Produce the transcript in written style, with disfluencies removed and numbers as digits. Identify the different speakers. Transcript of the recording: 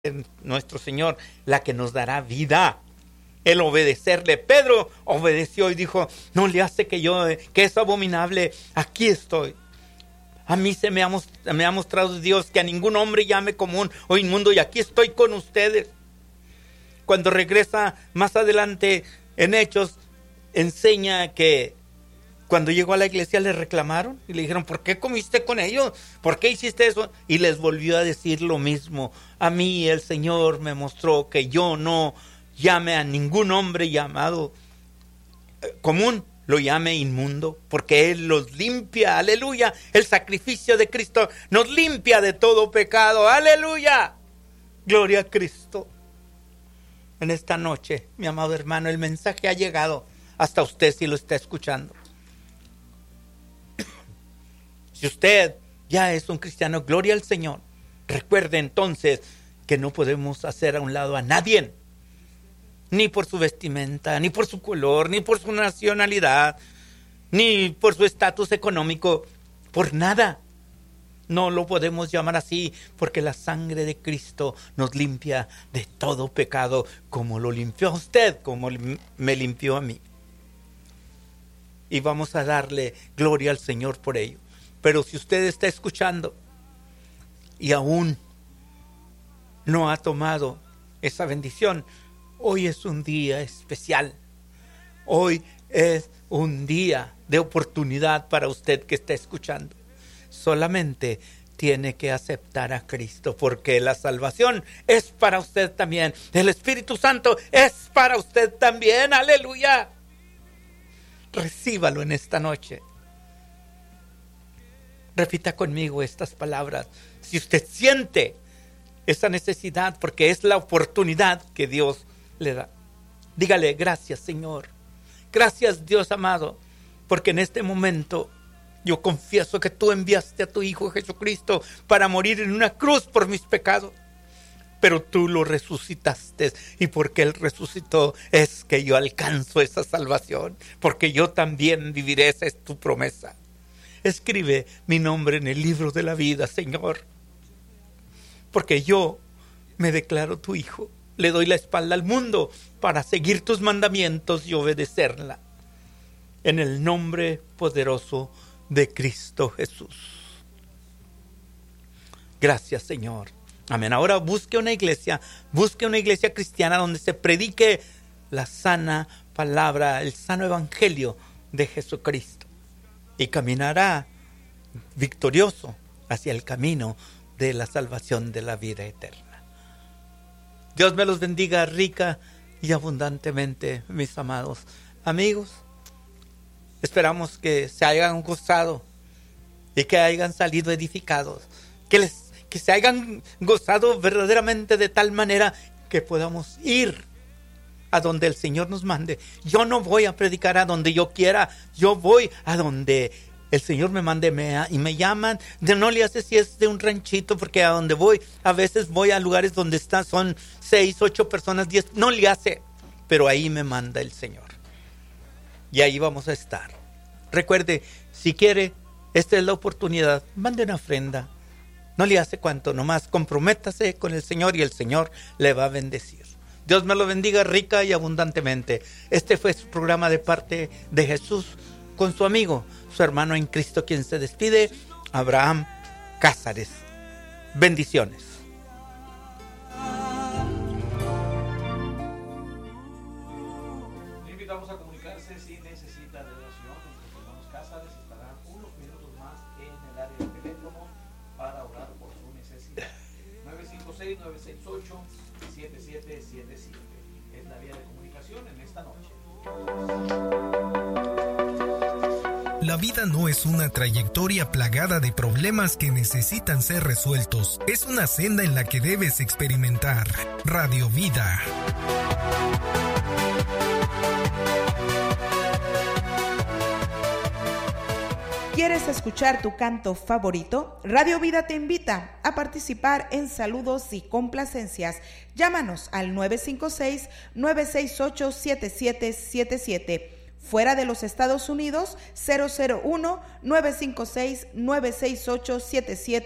Speaker 1: nuestro Señor la que nos dará vida. El obedecerle. Pedro obedeció y dijo: no le hace que es abominable, aquí estoy. A mí se me ha mostrado Dios que a ningún hombre llame común o inmundo, y aquí estoy con ustedes. Cuando regresa más adelante en Hechos, enseña que cuando llegó a la iglesia le reclamaron y le dijeron: ¿por qué comiste con ellos? ¿Por qué hiciste eso? Y les volvió a decir lo mismo: a mí el Señor me mostró que yo no llame a ningún hombre llamado común, lo llame inmundo, porque Él los limpia. Aleluya. El sacrificio de Cristo nos limpia de todo pecado. Aleluya. Gloria a Cristo. En esta noche, mi amado hermano, el mensaje ha llegado hasta usted si lo está escuchando. Si usted ya es un cristiano, gloria al Señor. Recuerde entonces que no podemos hacer a un lado a nadie, ni por su vestimenta, ni por su color, ni por su nacionalidad, ni por su estatus económico, por nada. No lo podemos llamar así, porque la sangre de Cristo nos limpia de todo pecado, como lo limpió a usted, como me limpió a mí. Y vamos a darle gloria al Señor por ello. Pero si usted está escuchando y aún no ha tomado esa bendición, hoy es un día especial. Hoy es un día de oportunidad para usted que está escuchando. Solamente tiene que aceptar a Cristo, porque la salvación es para usted también. El Espíritu Santo es para usted también. Aleluya. Recíbalo en esta noche. Repita conmigo estas palabras. Si usted siente esa necesidad, porque es la oportunidad que Dios le da, dígale: gracias, Señor. Gracias, Dios amado, porque en este momento yo confieso que tú enviaste a tu Hijo Jesucristo para morir en una cruz por mis pecados. Pero tú lo resucitaste, y porque Él resucitó es que yo alcanzo esa salvación, porque yo también viviré. Esa es tu promesa. Escribe mi nombre en el libro de la vida, Señor, porque yo me declaro tu hijo. Le doy la espalda al mundo para seguir tus mandamientos y obedecerla. En el nombre poderoso de Cristo Jesús. Gracias, Señor. Amén. Ahora busque una iglesia cristiana donde se predique la sana palabra, el sano evangelio de Jesucristo, y caminará victorioso hacia el camino de la salvación, de la vida eterna. Dios me los bendiga rica y abundantemente, mis amados amigos. Esperamos que se hayan gozado y que hayan salido edificados, que se hayan gozado verdaderamente de tal manera que podamos ir a donde el Señor nos mande. Yo no voy a predicar a donde yo quiera, yo voy a donde el Señor me mande, y me llaman. No le hace si es de un ranchito, porque a donde voy, a veces voy a lugares donde son 6, 8 personas, 10, no le hace, pero ahí me manda el Señor, y ahí vamos a estar. Recuerde, si quiere, esta es la oportunidad, mande una ofrenda. No le hace cuánto, nomás comprométase con el Señor y el Señor le va a bendecir. Dios me lo bendiga rica y abundantemente. Este fue su programa de parte de Jesús, con su amigo, su hermano en Cristo, quien se despide, Abraham Cázares. Bendiciones.
Speaker 2: Le invitamos a comunicarse si necesita de oración. Nuestros hermanos Cázares estarán unos minutos más en el área del teléfono para orar por su necesidad. 956-968-7777 es la vía de comunicación en esta noche.
Speaker 3: La vida no es una trayectoria plagada de problemas que necesitan ser resueltos. Es una senda en la que debes experimentar. Radio Vida.
Speaker 4: ¿Quieres escuchar tu canto favorito? Radio Vida te invita a participar en saludos y complacencias. Llámanos al 956-968-7777. Fuera de los Estados Unidos, 001-956-968-7777.